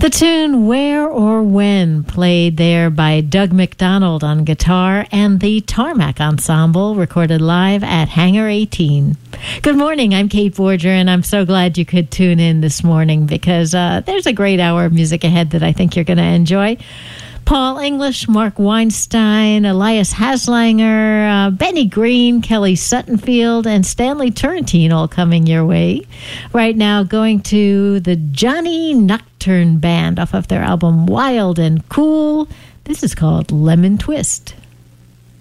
The tune Where or When, played there by Doug McDonald on guitar and the Tarmac Ensemble, recorded live at Hangar 18. Good morning, I'm Kate Borger, and I'm so glad you could tune in this morning because there's a great hour of music ahead that I think you're going to enjoy. Paul English, Mark Weinstein, Elias Haslanger, Benny Green, Kelly Suttonfield, and Stanley Turrentine all coming your way. Right now, going to the Johnny Nocturne Band off of their album Wild and Cool. This is called Lemon Twist.